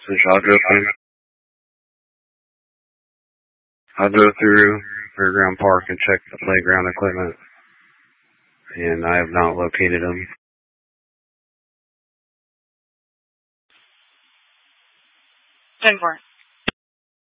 message. I'll go through Fairground Park and check the playground equipment, and I have not located them. 10-4.